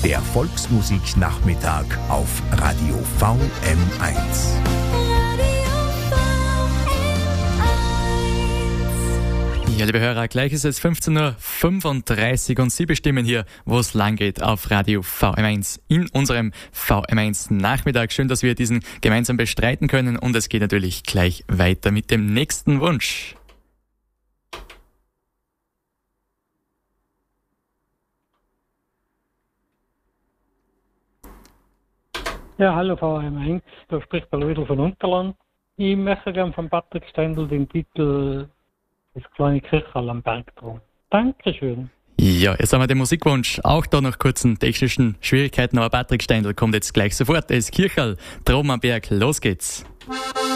Der Volksmusiknachmittag auf Radio VM1. Ja, liebe Hörer, gleich ist es 15.35 Uhr und Sie bestimmen hier, wo es lang geht auf Radio VM1 in unserem VM1 Nachmittag. Schön, dass wir diesen gemeinsam bestreiten können und es geht natürlich gleich weiter mit dem nächsten Wunsch. Ja, hallo VM1, da spricht der Lödel von Unterland. Ich möchte gerne von Patrick Stendl den Titel Das kleine Kirchhall am Bergturm. Dankeschön. Ja, jetzt haben wir den Musikwunsch. Auch da noch kurzen technischen Schwierigkeiten, aber Patrick Stendl kommt jetzt gleich sofort. Das Kirchhall, Traum am Berg, los geht's.